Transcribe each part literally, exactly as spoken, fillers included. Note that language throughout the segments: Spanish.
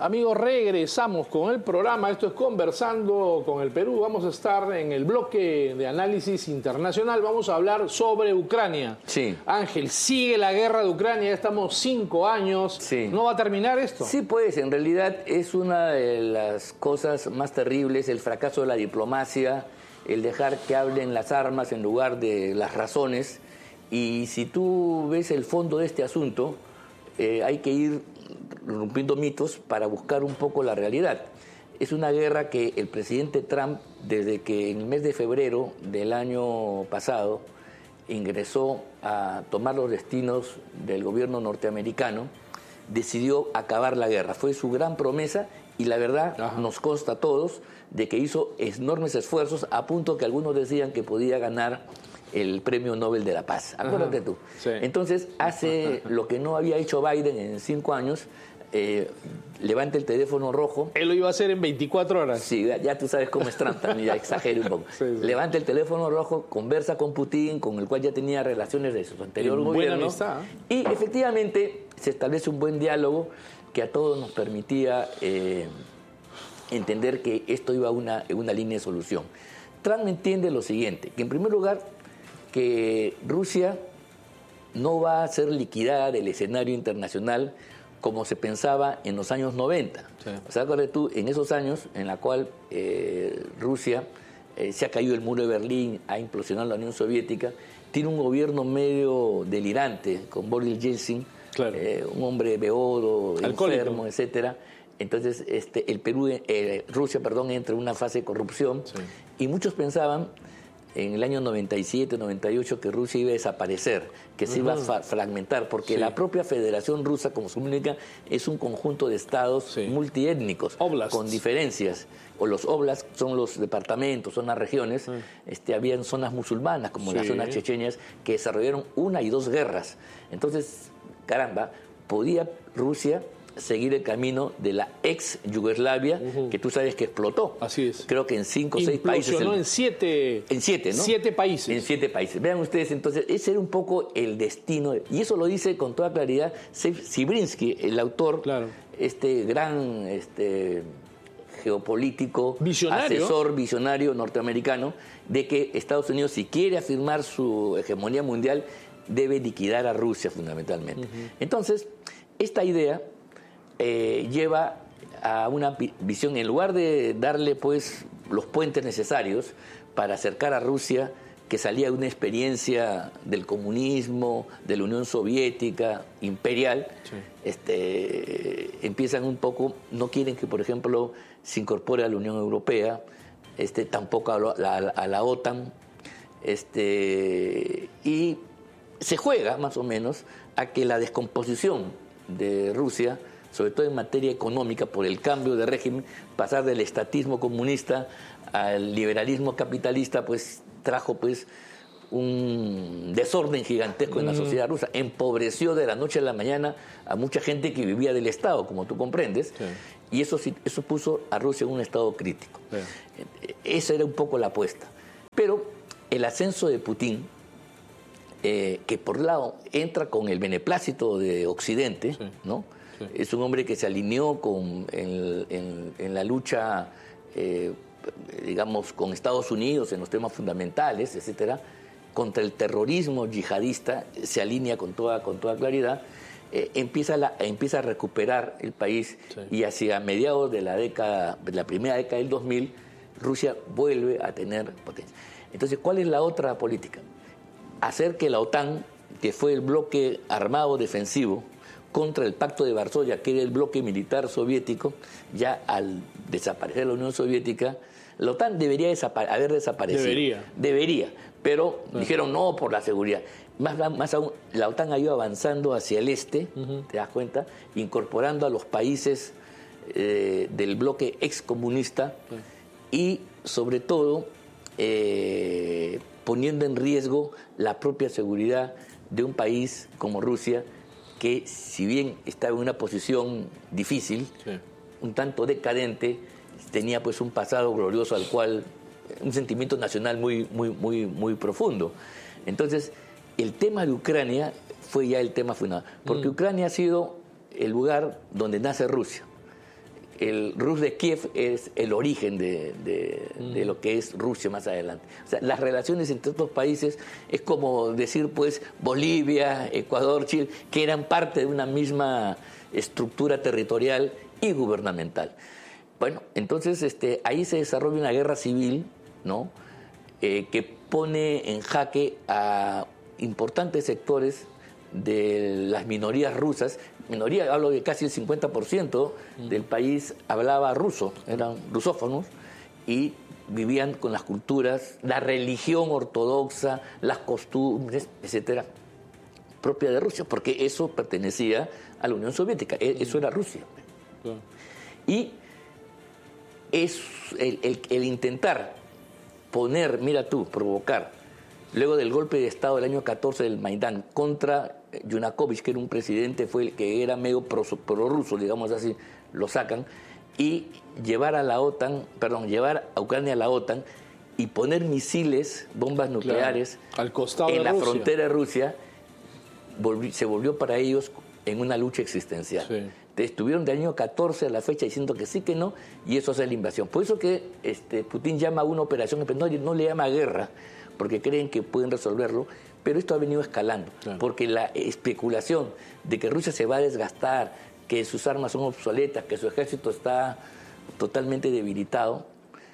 Amigos, regresamos con el programa. Esto es Conversando con el Perú. Vamos a estar en el bloque de análisis internacional. Vamos a hablar sobre Ucrania. Sí. Ángel, sigue la guerra de Ucrania. Ya estamos cinco años. Sí. ¿No va a terminar esto? Sí, pues, en realidad es una de las cosas más terribles, el fracaso de la diplomacia, el dejar que hablen las armas en lugar de las razones. Y si tú ves el fondo de este asunto, eh, hay que ir rompiendo mitos para buscar un poco la realidad. Es una guerra que el presidente Trump, desde que en el mes de febrero del año pasado ingresó a tomar los destinos del gobierno norteamericano, decidió acabar la guerra. Fue su gran promesa y la verdad Ajá. nos consta a todos de que hizo enormes esfuerzos, a punto que algunos decían que podía ganar el Premio Nobel de la Paz. Acuérdate Ajá. tú. Sí. Entonces hace lo que no había hecho Biden en cinco años, eh, levanta el teléfono rojo. Él lo iba a hacer en veinticuatro horas. Sí, ya tú sabes cómo es Trump, también ya exagero un poco. Sí, sí. Levanta el teléfono rojo, conversa con Putin, con el cual ya tenía relaciones de su anterior en gobierno. Buena amistad. Y efectivamente se establece un buen diálogo que a todos nos permitía eh, entender que esto iba a una, una línea de solución. Trump entiende lo siguiente, que en primer lugar, que Rusia no va a ser liquidada del escenario internacional como se pensaba en los años noventa. Sí. O sea, acuérdate tú, en esos años en la cual eh, Rusia eh, se ha caído el muro de Berlín, ha implosionado la Unión Soviética, tiene un gobierno medio delirante con Boris Yeltsin, claro. eh, un hombre beodo, enfermo, etcétera. Entonces, este, el Perú, eh, Rusia, perdón, entra en una fase de corrupción sí. y muchos pensaban en el año noventa y siete, noventa y ocho que Rusia iba a desaparecer, que se uh-huh. iba a fa- fragmentar, porque sí. la propia Federación Rusa, como se comunica, es un conjunto de estados sí. multiétnicos, Oblasts. con diferencias. O los oblasts son los departamentos, son las regiones. Uh-huh. Este, habían zonas musulmanas, como sí. las zonas checheñas, que desarrollaron una y dos guerras. Entonces, caramba, podía Rusia seguir el camino de la ex Yugoslavia, uh-huh. que tú sabes que explotó. Así es. Creo que en cinco o seis países. Implosionó en siete. En siete, ¿no? Siete países. En siete países. Vean ustedes, entonces, ese era un poco el destino. Y eso lo dice con toda claridad Sibrinsky, el autor, claro. este gran este, geopolítico, visionario. asesor visionario norteamericano, de que Estados Unidos, si quiere afirmar su hegemonía mundial, debe liquidar a Rusia fundamentalmente. Uh-huh. Entonces, esta idea Eh, lleva a una visión, en lugar de darle pues los puentes necesarios para acercar a Rusia, que salía de una experiencia del comunismo, de la Unión Soviética, imperial, sí. este, empiezan un poco, no quieren que, por ejemplo, se incorpore a la Unión Europea, este, tampoco a la, a la OTAN, este, y se juega más o menos a que la descomposición de Rusia, sobre todo en materia económica, por el cambio de régimen, pasar del estatismo comunista al liberalismo capitalista, pues trajo pues un desorden gigantesco en la sociedad rusa, empobreció de la noche a la mañana a mucha gente que vivía del Estado, como tú comprendes, sí. y eso, eso puso a Rusia en un estado crítico. Sí. Esa era un poco la apuesta. Pero el ascenso de Putin, eh, que por un lado entra con el beneplácito de Occidente, sí. ¿no? Sí. Es un hombre que se alineó con, en, en, en la lucha, eh, digamos, con Estados Unidos en los temas fundamentales, etcétera, contra el terrorismo yihadista, se alinea con toda, con toda claridad, eh, empieza, la, empieza a recuperar el país sí. y hacia mediados de la década, de la primera década del dos mil, Rusia vuelve a tener potencia. Entonces, ¿cuál es la otra política? Hacer que la OTAN, que fue el bloque armado defensivo contra el Pacto de Varsovia, que era el bloque militar soviético, ya al desaparecer la Unión Soviética, la OTAN debería desapare- haber desaparecido. Debería. Debería, pero sí. dijeron no por la seguridad. Más, más aún, la OTAN ha ido avanzando hacia el este, uh-huh. ¿te das cuenta? Incorporando a los países eh, del bloque excomunista sí. y, sobre todo, eh, poniendo en riesgo la propia seguridad de un país como Rusia, que si bien estaba en una posición difícil, sí. un tanto decadente, tenía pues un pasado glorioso al cual, un sentimiento nacional muy, muy, muy, muy profundo. Entonces, el tema de Ucrania fue ya el tema fundamental, porque mm. Ucrania ha sido el lugar donde nace Rusia. el Rus de Kiev es el origen de, de, de lo que es Rusia más adelante. O sea, las relaciones entre estos países es como decir, pues, Bolivia, Ecuador, Chile, que eran parte de una misma estructura territorial y gubernamental. Bueno, entonces este, ahí se desarrolla una guerra civil, ¿no? Eh, que pone en jaque a importantes sectores de las minorías rusas. Minoría, hablo de casi el cincuenta por ciento del país hablaba ruso, eran rusófonos y vivían con las culturas, la religión ortodoxa, las costumbres, etcétera, propia de Rusia, porque eso pertenecía a la Unión Soviética, eso era Rusia. Y es el, el, el intentar poner, mira tú, provocar, luego del golpe de Estado del año catorce del Maidán contra Yanukovych, que era un presidente, fue el que era medio prorruso, digamos así, lo sacan, y llevar a la OTAN, perdón, llevar a Ucrania a la OTAN y poner misiles, bombas nucleares, claro, al costado en de la Rusia. frontera de Rusia, volví, se volvió para ellos en una lucha existencial. Sí. Estuvieron del año catorce a la fecha diciendo que sí, que no, y eso hace la invasión. Por eso que este, Putin llama a una operación, no, no le llama guerra, porque creen que pueden resolverlo, pero esto ha venido escalando, claro, porque la especulación de que Rusia se va a desgastar, que sus armas son obsoletas, que su ejército está totalmente debilitado,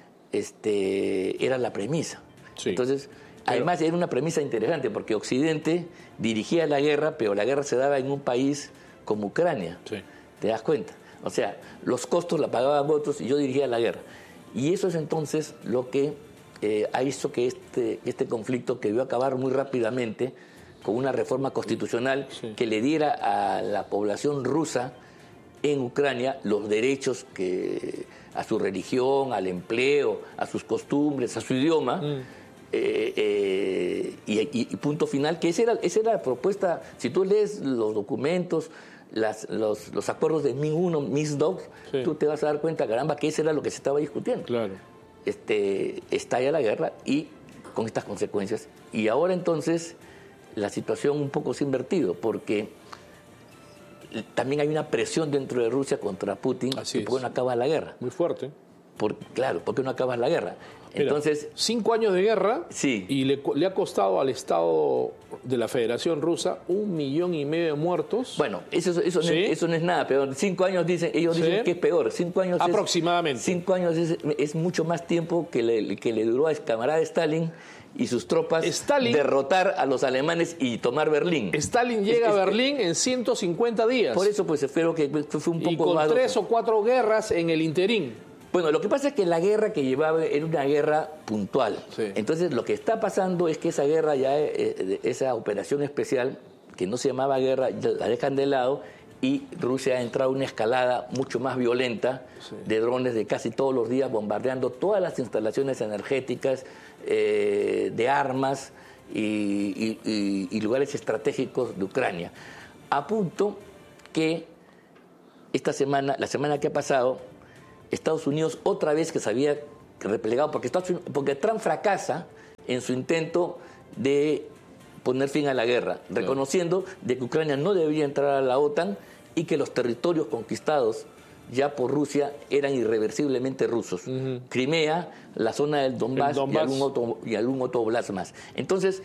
este, era la premisa. Sí. Entonces, pero... además era una premisa interesante, porque Occidente dirigía la guerra, pero la guerra se daba en un país como Ucrania. Sí. ¿Te das cuenta? O sea, los costos la pagaban otros y yo dirigía la guerra. Y eso es entonces lo que eh, ha hecho que este, este conflicto, que debió acabar muy rápidamente con una reforma constitucional, sí, que le diera a la población rusa en Ucrania los derechos que a su religión, al empleo, a sus costumbres, a su idioma, mm. eh, eh, y, y, y punto final, que esa era, esa era la propuesta. Si tú lees los documentos, Las, los, los acuerdos de Minsk uno, Minsk dos, sí, tú te vas a dar cuenta, caramba, que eso era lo que se estaba discutiendo. Claro. Este, estalla la guerra y con estas consecuencias. Y ahora entonces la situación un poco se ha invertido, porque también hay una presión dentro de Rusia contra Putin. Así es. ¿Por qué no acaba la guerra? Muy fuerte. Por, claro, ¿por qué no acabas la guerra? Mira, entonces, cinco años de guerra, sí, y le, le ha costado al Estado de la Federación Rusa un millón y medio de muertos. Bueno, eso, eso, ¿sí? no, es, eso no es nada peor. Cinco años dicen, ellos ¿sí? dicen que es peor. Cinco años aproximadamente. Es, cinco años es, es mucho más tiempo que le, que le duró a camarada Stalin y sus tropas Stalin, derrotar a los alemanes y tomar Berlín. Stalin llega es, es, a Berlín en ciento cincuenta días. Por eso pues espero que fue un poco y con más tres o cuatro guerras en el interín. Bueno, lo que pasa es que la guerra que llevaba era una guerra puntual. Sí. Entonces, lo que está pasando es que esa guerra, ya eh, esa operación especial, que no se llamaba guerra, la dejan de lado y Rusia ha entrado en una escalada mucho más violenta, sí, de drones de casi todos los días bombardeando todas las instalaciones energéticas, eh, de armas y, y, y, y lugares estratégicos de Ucrania. A punto que esta semana, la semana que ha pasado, Estados Unidos otra vez que se había replegado, porque, Estados Unidos, porque Trump fracasa en su intento de poner fin a la guerra, reconociendo de que Ucrania no debería entrar a la OTAN y que los territorios conquistados ya por Rusia eran irreversiblemente rusos. Uh-huh. Crimea, la zona del Donbass, Donbass. Y, algún otro, y algún otro oblast más. Entonces,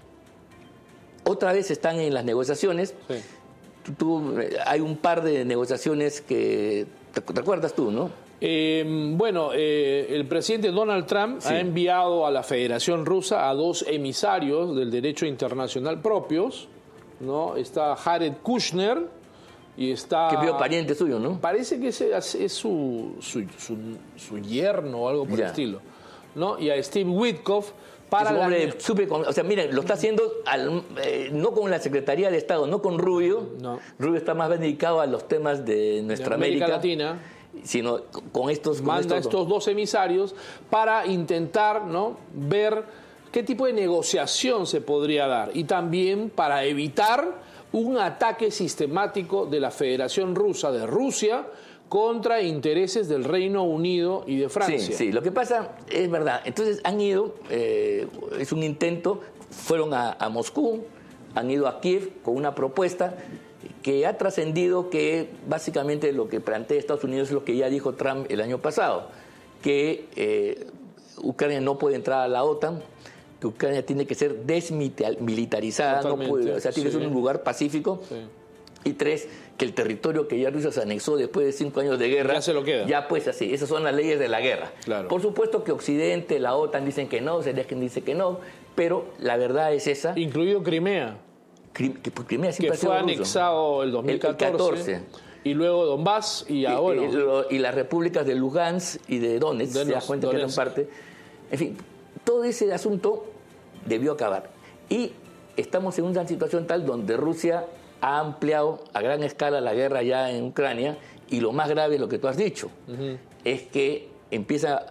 otra vez están en las negociaciones. Sí. Tú, tú, hay un par de negociaciones que te, te acuerdas tú, ¿no? Eh, bueno, eh, el presidente Donald Trump, sí, ha enviado a la Federación Rusa a dos emisarios del derecho internacional propios, ¿no? Está Jared Kushner y está... Que vio pariente suyo, ¿no? Parece que es, es su, su, su, su yerno o algo por ya. el estilo, ¿no? Y a Steve Witkoff para es un hombre la... súper... O sea, miren, lo está haciendo al, eh, no con la Secretaría de Estado, no con Rubio. No. Rubio está más dedicado a los temas de nuestra de América, América Latina, sino con estos... Con manda estos, estos dos emisarios para intentar, ¿no?, ver qué tipo de negociación se podría dar y también para evitar un ataque sistemático de la Federación Rusa, de Rusia, contra intereses del Reino Unido y de Francia. Sí, sí, lo que pasa es verdad. Entonces han ido, eh, es un intento, fueron a, a Moscú, han ido a Kiev con una propuesta que ha trascendido que básicamente lo que plantea Estados Unidos es lo que ya dijo Trump el año pasado, que eh, Ucrania no puede entrar a la OTAN, que Ucrania tiene que ser desmilitarizada, no puede, o sea, tiene que ser un lugar pacífico. Sí. Y tres, que el territorio que ya Rusia se anexó después de cinco años de guerra, ya se lo queda. Ya pues así, esas son las leyes de la guerra. Claro. Por supuesto que Occidente, la OTAN dicen que no, Zelensky dice que no, pero la verdad es esa. Incluido Crimea. Crim, que, pues, Crimea siempre que ha sido fue ruso. Anexado el dos mil catorce. Y luego Donbass y ahora. Y, y, y las repúblicas de Lugansk y de Donetsk, de se da cuenta Donetsk. que eran parte. En fin, todo ese asunto debió acabar. Y estamos en una situación tal donde Rusia ha ampliado a gran escala la guerra ya en Ucrania, y lo más grave es lo que tú has dicho, uh-huh. es que empieza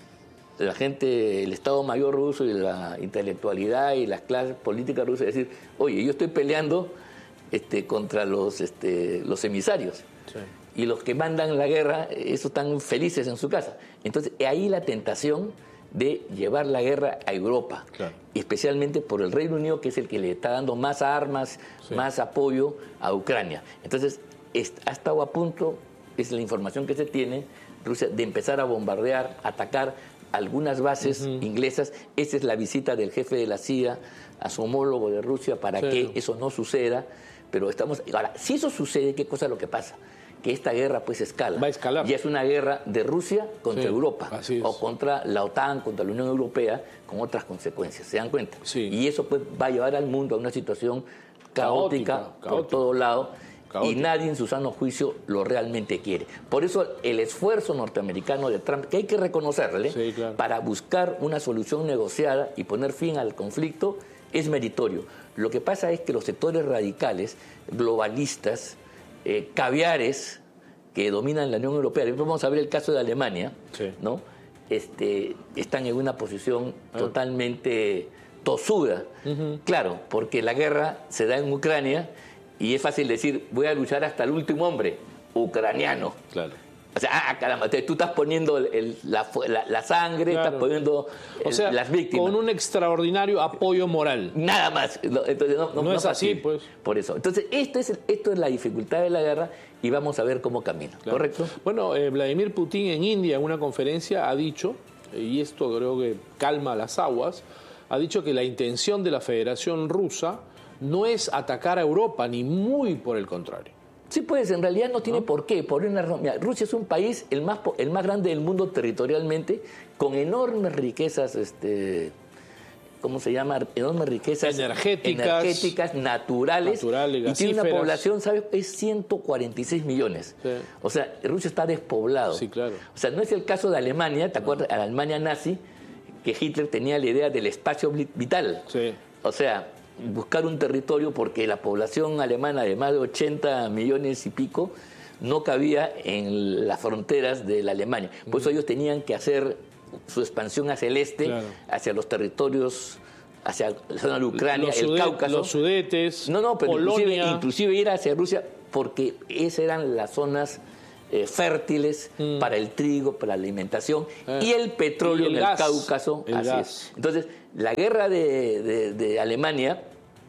la gente, el Estado Mayor ruso y la intelectualidad y las clases políticas rusas a decir, oye, yo estoy peleando este, contra los, este, los emisarios, sí. y los que mandan la guerra, esos están felices en su casa. Entonces, ahí la tentación de llevar la guerra a Europa, claro. especialmente por el Reino Unido, que es el que le está dando más armas, sí. más apoyo a Ucrania. Entonces, ha estado a punto, es la información que se tiene, Rusia, de empezar a bombardear, atacar algunas bases uh-huh. inglesas. Esa es la visita del jefe de la C I A a su homólogo de Rusia para sí. que eso no suceda. Pero estamos... Ahora, si eso sucede, ¿qué cosa es lo que pasa? Que esta guerra pues escala. Va a escalar. Y es una guerra de Rusia contra sí, Europa, o contra la OTAN, contra la Unión Europea, con otras consecuencias, ¿se dan cuenta? Sí. Y eso pues va a llevar al mundo a una situación caótica, caótica, caótica. por todo lado, caótica. Y nadie en su sano juicio lo realmente quiere. Por eso el esfuerzo norteamericano de Trump, que hay que reconocerle, sí, claro. para buscar una solución negociada y poner fin al conflicto, es meritorio. Lo que pasa es que los sectores radicales, globalistas, Eh, caviares que dominan la Unión Europea, vamos a ver el caso de Alemania, sí. ¿no? Este, están en una posición ah. totalmente tosuda, uh-huh. claro, porque la guerra se da en Ucrania y es fácil decir, voy a luchar hasta el último hombre, ucraniano. Claro. O sea, ah, caramba, tú estás poniendo el, la, la, la sangre, claro. estás poniendo el, o sea, las víctimas. Con un extraordinario apoyo moral. Nada más. Entonces, no, no, no, no es así, fácil. pues. Por eso. Entonces, esto es, esto es la dificultad de la guerra y vamos a ver cómo camina. Claro. ¿Correcto? Bueno, eh, Vladimir Putin en India, en una conferencia, ha dicho, y esto creo que calma las aguas, ha dicho que la intención de la Federación Rusa no es atacar a Europa, ni muy por el contrario. Sí, pues en realidad no tiene ¿No? por qué. Por una, mira, Rusia es un país el más, el más grande del mundo territorialmente, con enormes riquezas, este, ¿cómo se llama? Enormes riquezas energéticas, energéticas naturales, naturales y tiene una población, ¿sabes? Es ciento cuarenta y seis millones. Sí. O sea, Rusia está despoblado. Sí, claro. O sea, no es el caso de Alemania, ¿te acuerdas? No. A la Alemania nazi, que Hitler tenía la idea del espacio vital. Sí. O sea, buscar un territorio porque la población alemana de más de ochenta millones y pico no cabía en las fronteras de la Alemania. Por eso ellos tenían que hacer su expansión hacia el este, claro. hacia los territorios, hacia la zona de Ucrania, los el sudet, Cáucaso. Los Sudetes, No, no, pero Polonia. Inclusive, inclusive ir hacia Rusia porque esas eran las zonas eh, fértiles mm. para el trigo, para la alimentación eh. y el petróleo y el en gas. el Cáucaso. El así gas. es. Entonces, la guerra de, de, de Alemania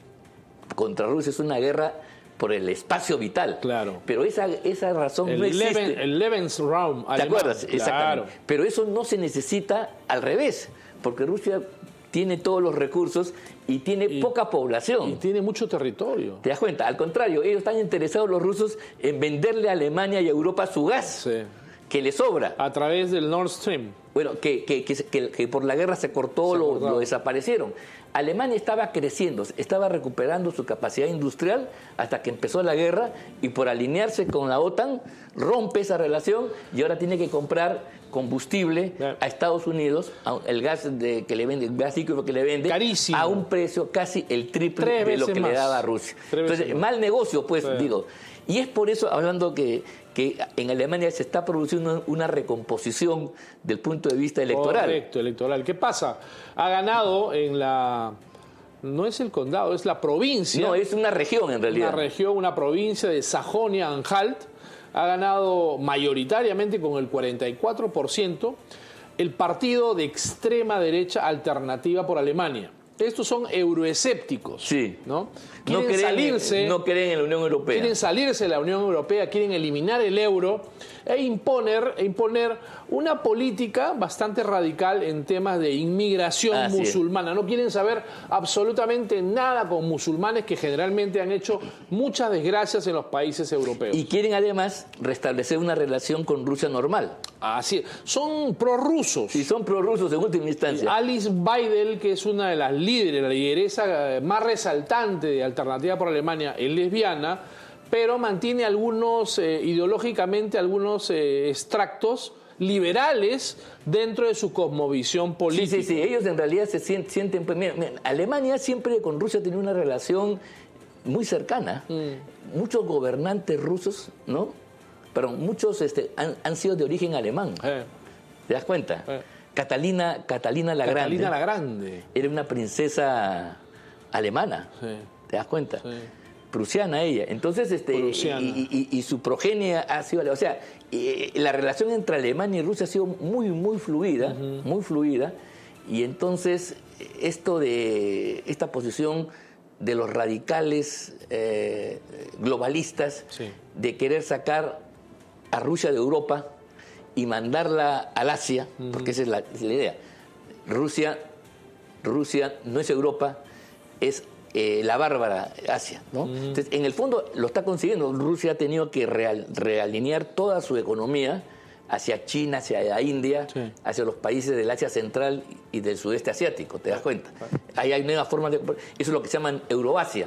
contra Rusia es una guerra por el espacio vital. Claro. Pero esa, esa razón el no existe. Leven, el Lebensraum alemán. ¿Te acuerdas? Claro. Exactamente. Pero eso no se necesita al revés, porque Rusia tiene todos los recursos y tiene y, poca población. Y tiene mucho territorio. ¿Te das cuenta? Al contrario, ellos están interesados, los rusos, en venderle a Alemania y a Europa su gas, sí. que les sobra. A través del Nord Stream. Bueno, que, que, que, que, que por la guerra se cortó, se lo, lo desaparecieron. Alemania estaba creciendo, estaba recuperando su capacidad industrial hasta que empezó la guerra y por alinearse con la OTAN rompe esa relación y ahora tiene que comprar combustible a Estados Unidos, el gas de, que le vende, el gas líquido que le vende, carísimo, a un precio casi el triple Tres de lo que más. le daba a Rusia. Tres Entonces, mal negocio, pues, sí. digo. Y es por eso, hablando que, que en Alemania se está produciendo una recomposición del punto de vista electoral. Correcto, electoral. ¿Qué pasa? Ha ganado en la... No es el condado, es la provincia. No, es una región en realidad. Una región, una provincia de Sajonia-Anhalt. Ha ganado mayoritariamente con el cuarenta y cuatro por ciento el partido de extrema derecha Alternativa por Alemania. Estos son euroescépticos. Sí. ¿No? Quieren no creen, salirse. No creen en la Unión Europea. Quieren salirse de la Unión Europea, quieren eliminar el euro e imponer, e imponer una política bastante radical en temas de inmigración Así musulmana. Es. No quieren saber absolutamente nada con musulmanes que generalmente han hecho muchas desgracias en los países europeos. Y quieren además restablecer una relación con Rusia normal. Así es. Son prorrusos. Sí, son prorrusos en última instancia. Alice Weidel, que es una de las líderes, la lideresa más resaltante de Alternativa por Alemania, es lesbiana, pero mantiene algunos, eh, ideológicamente, algunos eh, extractos liberales dentro de su cosmovisión política. Sí, sí, sí. Ellos en realidad se sienten... sienten pues, mira, mira, Alemania siempre con Rusia tenía una relación muy cercana. Mm. Muchos gobernantes rusos, ¿no? Pero muchos este, han, han sido de origen alemán. Eh. ¿Te das cuenta? Eh. Catalina, Catalina la Grande. Catalina la Grande. Era una princesa alemana. Sí. ¿Te das cuenta? Sí. Prusiana ella. Entonces, este, y, y, y su progenie ha sido... O sea, eh, la relación entre Alemania y Rusia ha sido muy, muy fluida, uh-huh. muy fluida. Y entonces, esto de esta posición de los radicales eh, globalistas, sí. de querer sacar a Rusia de Europa y mandarla al Asia, uh-huh. porque esa es la, esa es la idea. Rusia, Rusia no es Europa, es eh, la bárbara Asia, ¿no? Uh-huh. Entonces, en el fondo lo está consiguiendo. Rusia ha tenido que real, realinear toda su economía hacia China, hacia la India, sí. hacia los países del Asia Central y del sudeste asiático, ¿te das cuenta? Ahí hay nuevas formas de... Eso es lo que se llama Euroasia.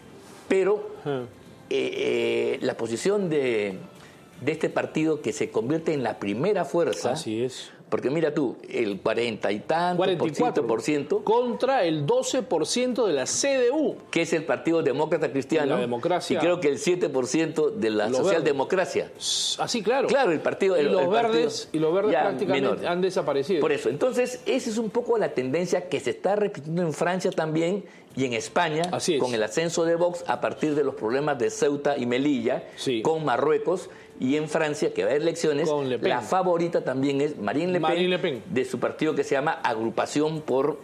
Pero uh-huh. eh, eh, la posición de... de este partido que se convierte en la primera fuerza. Así es. Porque mira tú, el cuarenta y tanto cuarenta y cuatro por ciento contra el doce por ciento de la C D U, que es el Partido Demócrata Cristiano, la democracia, y creo que el siete por ciento de la socialdemocracia. Así, claro. Claro, el partido... Y el, los el verdes, y los verdes prácticamente menor. han desaparecido. Por eso, entonces, esa es un poco la tendencia que se está repitiendo en Francia también y en España, con el ascenso de Vox a partir de los problemas de Ceuta y Melilla, sí. con Marruecos. Y en Francia, que va a haber elecciones, la favorita también es Marine Le Pen, Marine Le Pen, de su partido que se llama Agrupación por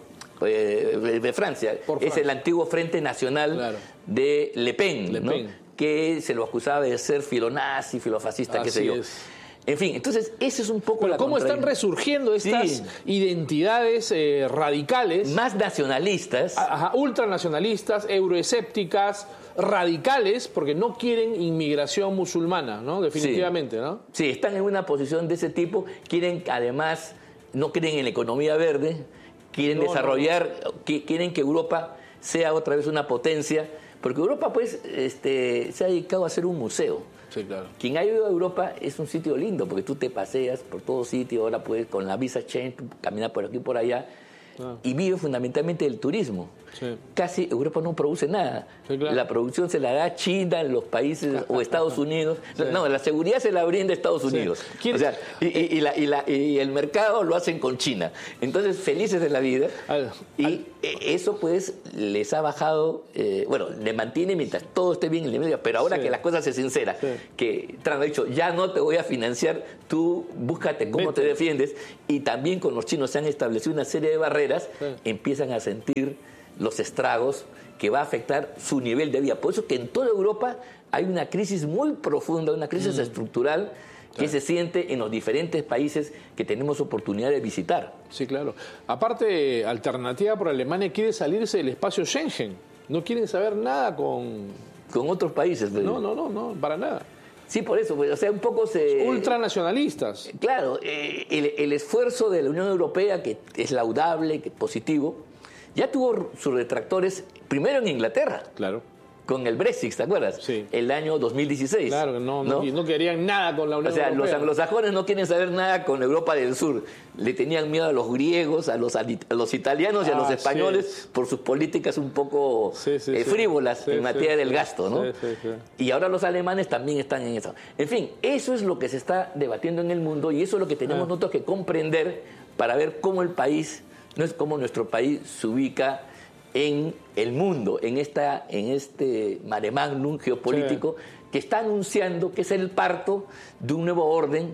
eh, de Francia. Por es Francia. El antiguo Frente Nacional claro. de Le Pen, Le ¿no? Pen, que se lo acusaba de ser filonazi, filofascista, qué sé yo. Es. En fin, entonces, ese es un poco Pero la cómo están resurgiendo estas sí. identidades eh, radicales. Más nacionalistas. Ajá, ultranacionalistas, euroescépticas, radicales, porque no quieren inmigración musulmana, ¿no? Definitivamente, sí. ¿no? Sí, están en una posición de ese tipo. Quieren, además, no creen en la economía verde, quieren no, desarrollar, no, no. Que, quieren que Europa sea otra vez una potencia, porque Europa, pues, este, se ha dedicado a ser un museo. Sí, claro. Quien ha ido a Europa es un sitio lindo, porque tú te paseas por todo sitio, ahora puedes con la Visa Change caminar por aquí y por allá, ah. y vive fundamentalmente del turismo. Sí. Casi Europa no produce nada. Sí, claro. La producción se la da China, los países o Estados Unidos. Sí. No, la seguridad se la brinda Estados Unidos. Sí. O sea, y, y, y, la, y, la, y el mercado lo hacen con China. Entonces, felices de la vida. Al, y al... eso, pues, les ha bajado, eh, bueno, le mantiene mientras todo esté bien en el medio. Pero ahora sí. que las cosas se sinceran, sí. que Trump ha dicho, ya no te voy a financiar, tú búscate cómo Vete. te defiendes. Y también con los chinos se han establecido una serie de barreras, sí. empiezan a sentir los estragos que va a afectar su nivel de vida. Por eso que en toda Europa hay una crisis muy profunda, una crisis mm. estructural que sí. se siente en los diferentes países que tenemos oportunidad de visitar. Sí, claro. Aparte, Alternativa por Alemania quiere salirse del espacio Schengen. No quieren saber nada con... Con otros países. No, no, no, no, para nada. Sí, por eso, pues, o sea, un poco se... Ultranacionalistas. Claro, eh, el, el esfuerzo de la Unión Europea, que es laudable, que es positivo, ya tuvo sus retractores primero en Inglaterra. Claro. Con el Brexit, ¿te acuerdas? Sí. El año dos mil dieciséis. Claro, no, no, no, no querían nada con la Unión Europea. O sea, Europea. Los anglosajones no quieren saber nada con Europa del Sur. Le tenían miedo a los griegos, a los, a los italianos y a ah, los españoles sí. por sus políticas un poco sí, sí, eh, frívolas sí, en materia sí, del gasto, ¿no? Sí, sí, sí. Y ahora los alemanes también están en eso. En fin, eso es lo que se está debatiendo en el mundo y eso es lo que tenemos ah. nosotros que comprender para ver cómo el país, no es cómo nuestro país se ubica en el mundo, en esta en este mare magnum geopolítico sí. que está anunciando que es el parto de un nuevo orden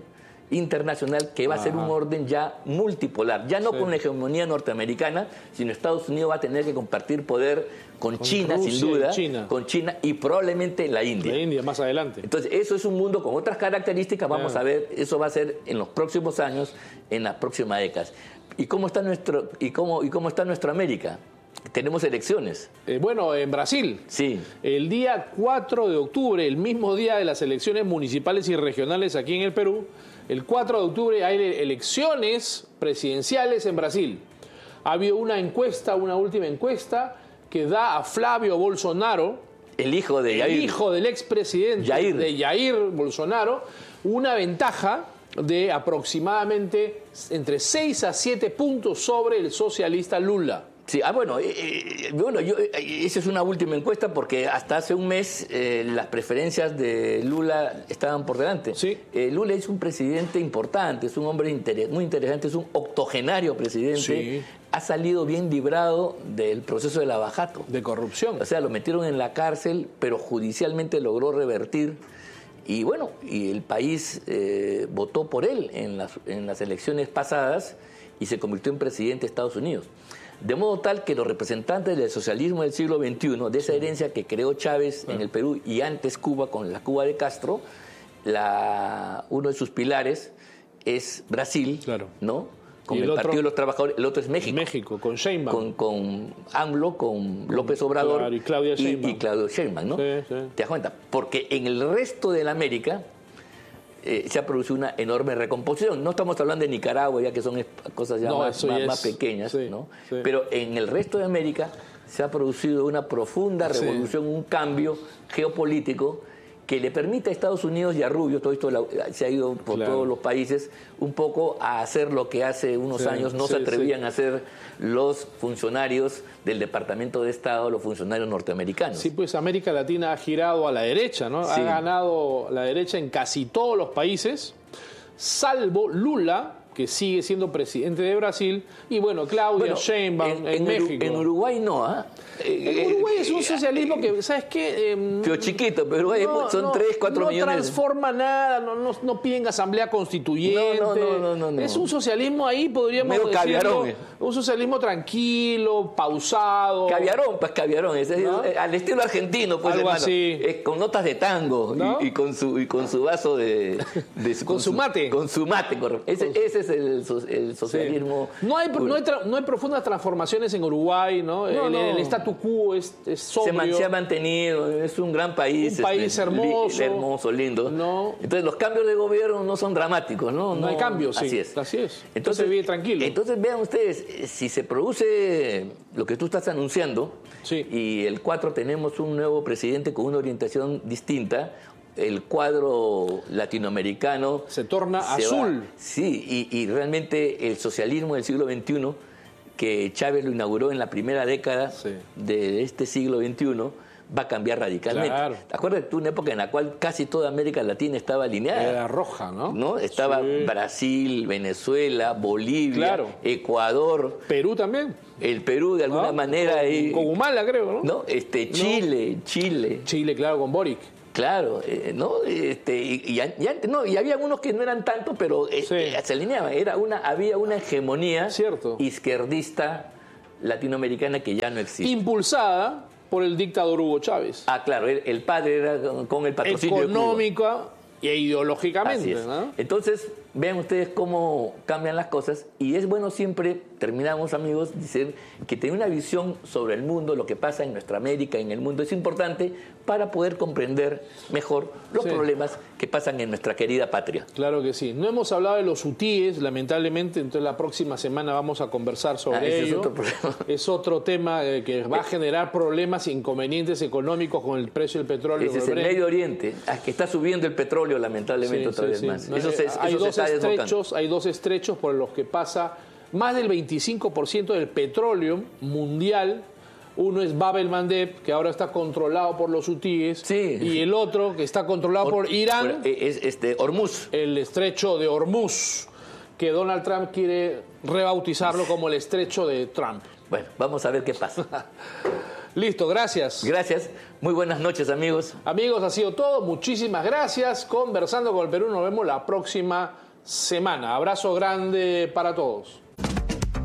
internacional que va Ajá. a ser un orden ya multipolar, ya no sí. con la hegemonía norteamericana, sino Estados Unidos va a tener que compartir poder con, con China, Rusia, sin duda, China. con China y probablemente la India. La India más adelante. Entonces, eso es un mundo con otras características, vamos yeah. a ver, eso va a ser en los próximos años, en las próximas décadas. ¿Y cómo está nuestro, y cómo, y cómo está nuestra América? Tenemos elecciones. Eh, bueno, en Brasil. Sí. El día cuatro de octubre, el mismo día de las elecciones municipales y regionales aquí en el Perú, el cuatro de octubre hay elecciones presidenciales en Brasil. Ha habido una encuesta, una última encuesta, que da a Flávio Bolsonaro, el hijo de Jair, el hijo del expresidente Jair. de Jair Bolsonaro, una ventaja de aproximadamente entre seis a siete puntos sobre el socialista Lula. Sí, ah, bueno, eh, eh, bueno yo, eh, esa es una última encuesta porque hasta hace un mes eh, las preferencias de Lula estaban por delante. Sí. Eh, Lula es un presidente importante, es un hombre inter muy interesante, es un octogenario presidente. Sí. Ha salido bien librado del proceso de lavajato. De corrupción. O sea, lo metieron en la cárcel, pero judicialmente logró revertir. Y bueno, y el país eh, votó por él en las, en las elecciones pasadas y se convirtió en presidente de Estados Unidos. De modo tal que los representantes del socialismo del siglo veintiuno, de esa herencia que creó Chávez sí. en el Perú y antes Cuba con la Cuba de Castro, la, uno de sus pilares es Brasil, claro. ¿no? Con el, el otro, Partido de los Trabajadores, el otro es México. México, con Sheinbaum. Con, con AMLO, con López Obrador claro, y Claudia Sheinbaum. Y, y Claudio Sheinbaum, ¿no? Sí, sí. ¿Te das cuenta? Porque en el resto de la América eh, se ha producido una enorme recomposición. No estamos hablando de Nicaragua, ya que son cosas ya no, más, más, es, más pequeñas, sí, ¿no? Sí. Pero en el resto de América se ha producido una profunda revolución, sí. un cambio geopolítico que le permite a Estados Unidos y a Rubio, todo esto se ha ido por claro. todos los países, un poco a hacer lo que hace unos sí, años no sí, se atrevían sí. a hacer los funcionarios del Departamento de Estado, los funcionarios norteamericanos. Sí, pues América Latina ha girado a la derecha, ¿no? Sí. Ha ganado la derecha en casi todos los países, salvo Lula, que sigue siendo presidente de Brasil, y bueno, Claudia bueno, Sheinbaum en, en, en México. En Uruguay no, ¿ah? ¿eh? En Uruguay es un socialismo que, ¿sabes qué? Eh, pero chiquito, pero no, son no, tres, cuatro no millones. No transforma nada, no, no, no piden asamblea constituyente. No, no, no, no, no. Es un socialismo ahí, podríamos Medio decirlo, caviarón. Un socialismo tranquilo, pausado. Caviarón, pues caviarón, es, ¿no? es, al estilo argentino, pues algo hermano. Así. Es con notas de tango, ¿no? y, y, con su, y con su vaso de... de con, con su mate. Con su mate, correcto. Ese, ese es el, el socialismo. Sí. No hay, no, hay tra, no hay profundas transformaciones en Uruguay, ¿no? no, el, no. el statu quo es, es sobrio. Se, man, se ha mantenido, es un gran país. Un país este, hermoso. Li, hermoso, lindo. No. Entonces los cambios de gobierno no son dramáticos, ¿no? No, no hay cambios, sí. Así es. Así es. Entonces, entonces vive tranquilo. Entonces vean ustedes, si se produce lo que tú estás anunciando, sí. y el cuatro tenemos un nuevo presidente con una orientación distinta, el cuadro latinoamericano se torna se azul. Va, sí, y, y realmente el socialismo del siglo veintiuno, que Chávez lo inauguró en la primera década sí. de este siglo veintiuno, va a cambiar radicalmente. Claro. ¿Te acuerdas de una época en la cual casi toda América Latina estaba alineada? Era roja, ¿no? ¿No? Estaba sí. Brasil, Venezuela, Bolivia, claro. Ecuador. Perú también. El Perú, de alguna ¿no? manera. Con, ahí, con Humala, creo, ¿no? ¿no? Este, Chile, no. Chile. Chile, claro, con Boric. Claro, eh, ¿no? Este, y, y, y, no, y había unos que no eran tanto, pero eh, sí. eh, se alineaban. Era una, había una hegemonía Cierto. izquierdista latinoamericana que ya no existe. Impulsada por el dictador Hugo Chávez. Ah, claro, el, el padre era con, con el patrocinio económica e ideológicamente. Así es. ¿no? Entonces, vean ustedes cómo cambian las cosas, y es bueno siempre, terminamos amigos, decir que tener una visión sobre el mundo, lo que pasa en nuestra América, en el mundo, es importante para poder comprender mejor los sí. problemas que pasan en nuestra querida patria. Claro que sí. No hemos hablado de los hutíes, lamentablemente, entonces la próxima semana vamos a conversar sobre ah, ese ello. Es otro problema. Es otro tema eh, que va a generar problemas, inconvenientes económicos con el precio del petróleo. Ese es el Medio Oriente, que está subiendo el petróleo lamentablemente sí, otra sí, vez sí. más. No, eso se, hay, eso dos se está estrechos, hay dos estrechos por los que pasa más del veinticinco por ciento del petróleo mundial. Uno es Bab el Mandeb, que ahora está controlado por los hutíes, sí. y el otro que está controlado Or, por Irán, es este Hormuz. El estrecho de Hormuz, que Donald Trump quiere rebautizarlo como el estrecho de Trump. Bueno, vamos a ver qué pasa. Listo, gracias. Gracias. Muy buenas noches, amigos. Amigos, ha sido todo. Muchísimas gracias. Conversando con el Perú, nos vemos la próxima semana. Abrazo grande para todos.